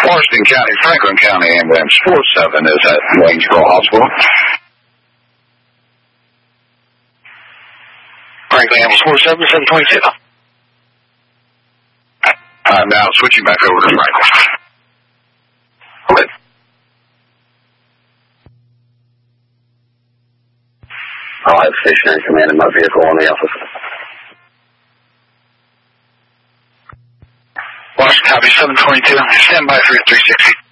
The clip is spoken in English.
Washington County, Franklin County Ambulance 47 is at Waynesboro Hospital. Franklin Ambulance 47, 722. I'm now switching back over to Franklin. I'll have stationary command in my vehicle on the office. Washington Copy 722. Stand by for 360.